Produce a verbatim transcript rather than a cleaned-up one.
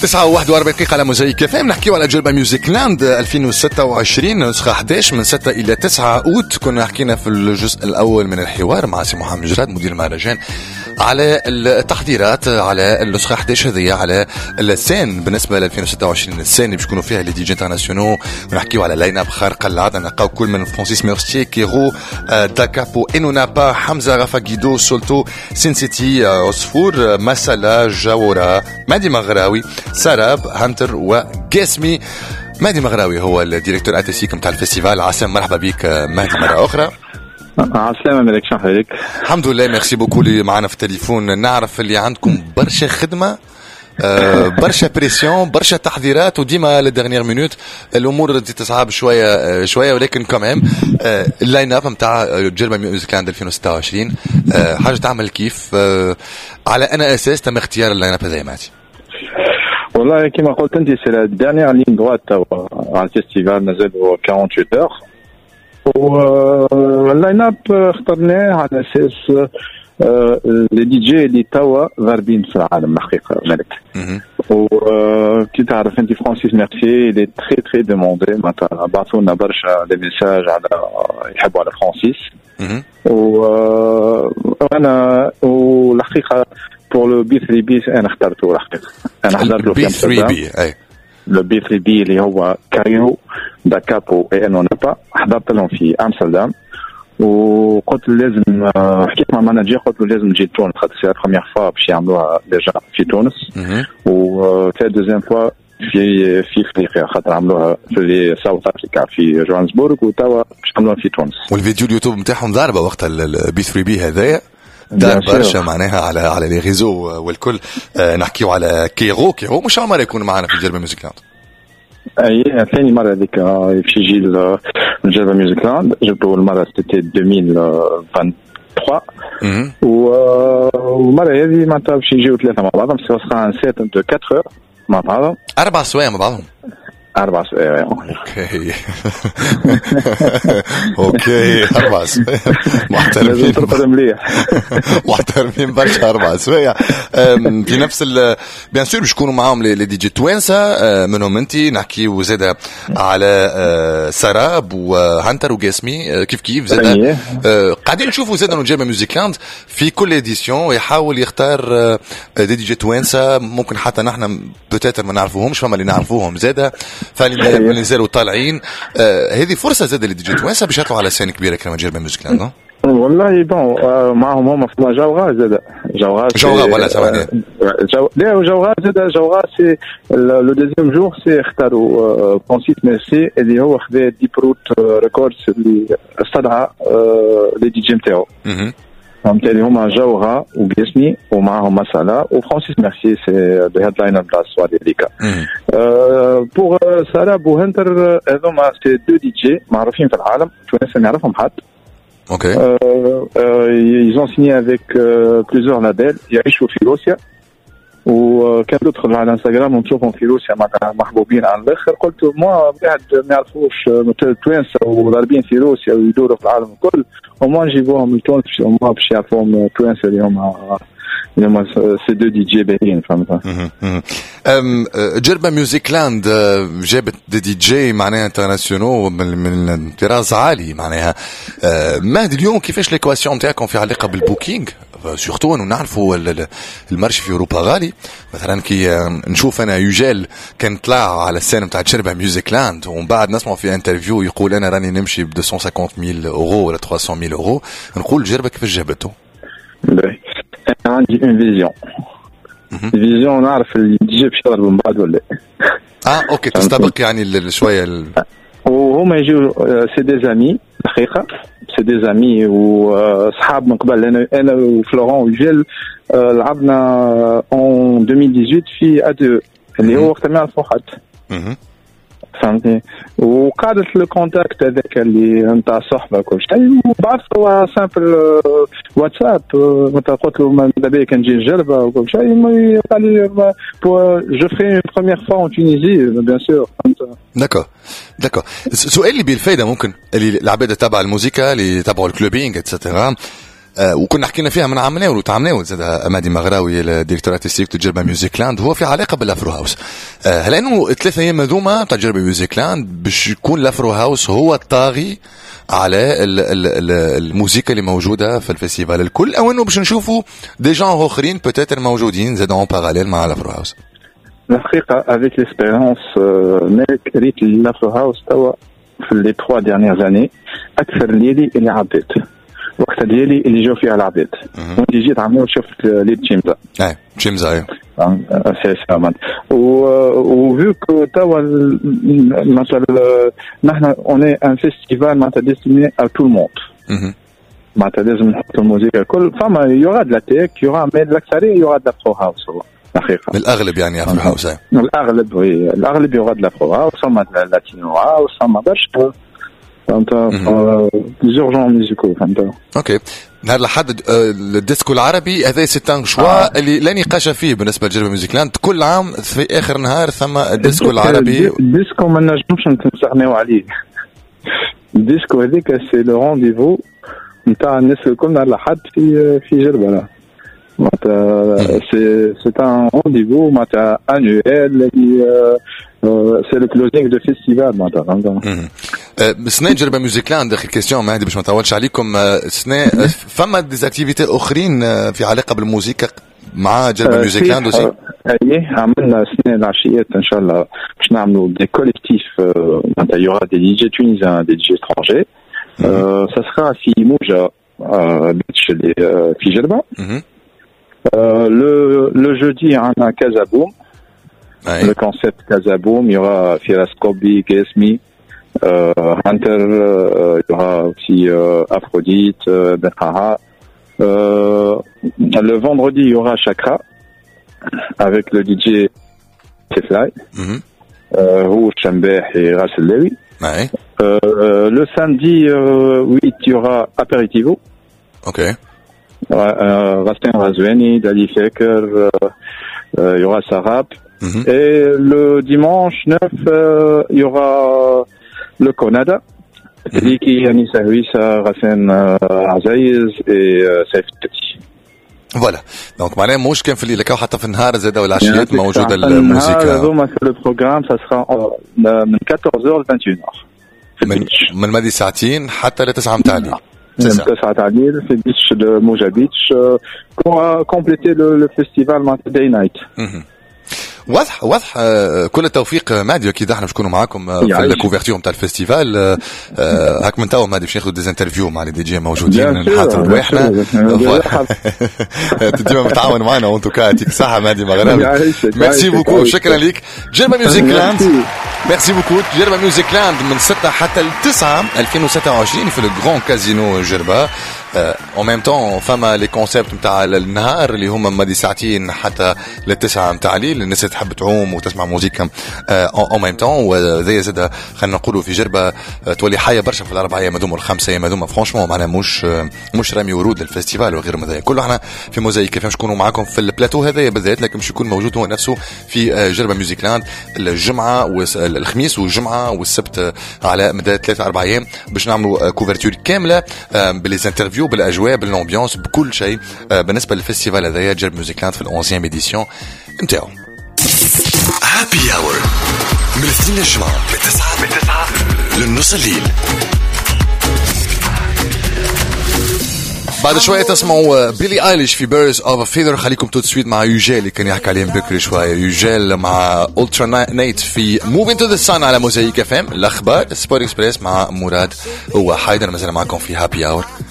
تسعة وواحد وأربعين دقيقة على موزايك اف ام. نحكيو على جلبة ميوزيك لاند ألفين وستة وعشرين نسخة أحد عشر من ستة إلى تسعة أوت. كنا حكينا في الجزء الأول من الحوار مع سي محمد جراد مدير المهرجان على التحضيرات على النسخة أحد عشر هذه، على السين بالنسبة ل ألفين وستة وعشرين، السين اللي بيكونوا فيها لي دي جي انترناسيونال. ونحكيو على لاين اب خارقة للعادة، نلقاو كل من فرانسيس ميرستي، كيرو، داكابو، انونابا، حمزة، رافا جيدو، سولتو، سينسيتي، عصفور، مسلا، جاورا، مادي مغراوي، سراب، هانتر وجاسمي. مهدي مغراوي هو الديريكتور ارتستيك نتاع الفيستيفال. عاصم مرحبا بك مهدي مرة أخرى. عسلامة ملك، شو حالك؟ الحمد لله، ميرسي بوكو اللي معنا في التليفون. نعرف اللي عندكم برشا خدمة، آه برشا بريسيون، برشا تحضيرات، وديما للدغنيغ مينوت الامور تصعب شويه آه شويه، ولكن كمان آه اللاين اب نتاع جلبة ميوزيك لاند ألفين وستة وعشرين آه حاجه تعمل كيف آه على انا اساس تم اختيار اللاين اب هذا ماتي؟ والله كما قلت انت سي لا ديرنيير لين دوات على الفيستيفال، مازال ثمانية وأربعين اور، واللاين اب اخترناه على اساس لي دي جي اللي توا ضاربين في العالم الحقيقه ملك. وكي تعرف انت فرانسيس ميرسي اللي تري تري دوموندي، معناتها بعثوا لنا برشا دي ميساج على يحبوا على فرانسيس. وانا والحقيقه pour le بي ثري بي انا اخترته الحقيقه. انا حضرت له في ثري بي اي لو بي ثري بي اللي هو كاريو، داكابو، اي انونابا. حضرت لهم في امستردام وقلت لازم حكيت مع مانجر، قلت له لازم نجي تونس خاطر سي لا بروميير فوا باش يعملوها ديجا في تونس، وثالث دوزيام فوا في في افريقيا خاطر عملوها في ساوث افريكا في جوهانسبورغ، وتوا باش يعملوها في تونس. والفيديو اليوتيوب نتاعهم ضاربه وقت البي ثري بي هذايا، دار برشا معناها على على لي ريزو والكل. آه نحكيو على كيرو. كيرو مش عمره يكون معنا في جلبة ميوزيك لاند. اي ثاني مره هذيك في يجي الجلبة ميوزيك لاند، جبتو المره سيتي ألفين وثلاثة وعشرين، والمره هذه معناتها باش يجيو ثلاثه مع بعضهم، سي سان سيت دو أربعة اور مع بعضهم، اربع سوايع مع بعضهم. أربع سوايع. اوكي اوكي أربع سوايع محترمين مليح محترمين برشا. أربع سوايع في نفس ال بيان سور باش يكونوا معاهم لي دي جي توانسة، منهم انتي نحكيو زاده على سراب وهانتر وجاسمي كيف كيف زاده. قاعدين نشوفوا زاده انه جلبة ميوزيك لاند في كل اديسيون يحاول يختار دي دي جي توانسة، ممكن حتى نحن بتاتر ما نعرفوهمش، فما اللي نعرفوهم زاده، فاللي نزلوا طالعين. آه هذه فرصه زاده اللي دي توانسه باش يطلعوا على سين كبيره كما جلبة ميوزيك لاند. والله بون آه معهم هما في جوغا زاده جوغا جوغا ولا سامعني جو لا جوغا زاده جوغا سي لو دوزيام جور سي اختاروا فرانسيس ميرسي اللي هو خذا دي بروت ريكوردز اللي استدعى لي دي جي نتاعو. فهمتني هما جوغا وجاسمي ومعهم مسألة وفرانسيس ميرسي سي دو هيدلاين نتاع السوار هذيك. بوغ سراب وهنتر هذوما سي دو دي جي معروفين في العالم، تونس ما يعرفهم حد. اوكي. ils ont signé avec plusieurs labels، يعيشوا في روسيا، وكان تدخل على انستغرام ونشوفهم في روسيا معناتها محبوبين على الاخر. قلت ما واحد ما يعرفوش توانسه وضاربين في روسيا ويدوروا في العالم الكل، وما نجيبوهم لتونس وما باش يعرفوهم توانسه اللي هما اللي هما سي دو دي جي باهيين. فهمت؟ جلبة ميوزيك لاند جابت دي دي جي معناها انترناسيونال من من طراز عالي معناها. مهدي اليوم كيفاش ليكواسيون نتاعكم في علاقه بالبوكينج؟ سورتو انه نعرفوا المارشي في اوروبا غالي. مثلا كي نشوف انا يوجال كان طلع على السين نتاع جلبة ميوزيك لاند، ومن بعد نسمع في انترفيو يقول انا راني نمشي ب مئتين وخمسين ألف اورو ولا ثلاثمية ألف اورو. نقول جلبة كيفاش جابته؟ انا عندي اون فيزيون فيزيون نعرف اللي يجي باش يضرب من بعد ولا اه اوكي تستبق يعني شويه ال... وهما يجوا سي دي زامي الحقيقه، سي دي زامي وصحاب من قبل. انا انا وفلورون وجيل لعبنا اون ألفين وثمانية عشر في ادو اللي هو وقت ما نعرفوا حد. فهمتني؟ وقعدت الكونتاكت هذاك اللي نتاع صحبه كل شيء، وبعثوا سامبل واتساب. متى قلت له ماذا بيا نجي الجلبه وكل شيء، قال لي جو في اون بروميير فوا اون تونيزي بيان سور. داكور داكور. السؤال اللي بالفايده ممكن اللي العباد تبع الموسيقى اللي تبعوا الكلوبينغ اتسيتيرا، آه وكنا حكينا فيها من عام ناول وتعامناول زاد مادي مغراوي الديريكتور ارتستيك تجربة ميوزيك لاند هو في علاقة بالافرو هاوس. آه هل انه الثلاثة ايام هذوما تاع تجربة ميوزيك لاند باش يكون الافرو هاوس هو الطاغي على ال ال ال الموسيقى اللي موجودة في الفستيفال الكل او انه باش نشوفوا دي جانر اخرين بوتيتر موجودين زاد اون باراليل مع الافرو هاوس؟ الحقيقة avec l'expérience ناك ريت الافرو هاوس توا في لي ثلاث dernières années اكثر الليلي اللي عديت وقت ديالي اللي جاو فيها العباد وانت جيت عملوا شفت لي تشيمزا اي تشيمزا اي اساسا و vu que توا مثلا نحن on est un festival معناتها destiné à tout le monde معناتها لازم نحطوا الموسيقى الكل فما يورا د لا تيك يورا مي الاكثريه يورا د الافرو هاوس الحقيقه الاغلب يعني افرو هاوس الاغلب وي الاغلب يورا د الافرو هاوس فما لاتينو هاوس فما برشا فهمت بليزيور جون ميوزيكو فهمت. اوكي نهار لحد الديسكو العربي هذا سيتان شوا اللي لا نقاش فيه بالنسبه لجربة ميوزيك لاند كل عام في اخر نهار ثم الديسكو العربي. الديسكو ما نجمش نستغنيو عليه. الديسكو هذيك سي لو رونديفو نتاع الناس الكل نهار لحد في في جربة معناتها سي سي ان رونديفو معناتها انويل اللي سي لو كلوزينغ دو فيستيفال معناتها. سنة جربة ميوزيك لاند اخر كيستيون ما هذه باش ما نطولش عليكم سنة فما ديزاكتيفيتي اخرين في علاقه بالموسيقى مع جربة ميوزيك لاند aussi. ايه عملنا سنة العشيات ان شاء الله باش نعملوا دي كوليكتيف معناتها يورا دي دي جي تونيزيان دي دي جي سترونجي سا سرا في موجة بيتش في جربة. لو لو جودي عندنا كازا بوم le concept Kazaboom, il y aura Firascobi, Gesmi, euh, Hunter, euh, il y aura aussi euh, Aphrodite, euh, Benhaha. Euh, le vendredi, il y aura Chakra avec le D J T-Fly, ou Chambeh et Russell Levy. Ouais. Euh, le samedi euh, huit, il y aura Aperitivo. Ok. Euh, Rastin Razoueni, Dali Feker, euh, euh, il y aura Sarap. Mm-hmm. Et le dimanche neuf, euh, il y aura le Conada, Liki, Anissa Huissa, Rassen Azaïz et Saif Tati. Voilà. Donc, معناه مش كان في الليل كاو حتى في النهار زادة والعشيات موجودة الموسيقى. النهار le programme, ça sera من quatorze heures ل vingt et une heures. من من مدي ساعتين حتى لتسعة متاع الليل. من تسعة تاع الليل في بيتش موجة بيتش pour compléter le, le festival Day Night. واضح واضح كل التوفيق مادي اكيد احنا باش نكونوا معاكم في الكوفرتور نتاع الفيستيفال هاك من توا مادي باش ناخذ دي انترفيو مع لي دي جي موجودين نحضروا رواحنا ديما متعاون معنا وانتو كاتيك صحه مادي مغراوي. ميرسي بوكو شكرا لك. جربة ميوزيك لاند ميرسي بوكو. جربة ميوزيك لاند من ستة حتى لتسعة ألفين وستة وعشرين في الجران كازينو جربة. en même temps فما لي كونسيبت نتاع النهار اللي هما مدي ساعتين حتى للتسعة نتاع الليل الناس تحب تعوم وتسمع موسيقى en même temps وزي زاد خلينا نقولوا في جربة تولي حية برشا في الأربع أيام هذوما والخمس أيام هذوما فرانشمون معنا مش مش رمي ورود للفستيفال وغير من ذلك كله. احنا في موزايك كيفاش نكونوا معاكم في البلاتو هذايا بالذات لكن مش يكون موجود هو نفسه في جربة ميوزيك لاند الجمعة والخميس والجمعة والسبت على مدى ثلاثة أربع أيام باش نعملوا كوفرتور كاملة بالليز انترفيو بالاجواء بالامبيونس بكل شيء بالنسبه للفستيفال هذايا جرب ميوزيك لاند في الأونزيام إديسيون نتاعو. هابي اور من الاثنين للجمعة من تسعة من تسعة للنص الليل. بعد شوية تسمعوا بيلي ايليش في بيرز اوف فيذر. خليكم تو تسويت مع يوجيل اللي كان يحكي عليهم بكري شوية. يوجيل مع أولترا نايت في موفين تو ذا سان على موزايك اف ام. الاخبار سبورت اكسبريس مع مراد وحيدر. مازال معكم في هابي اور.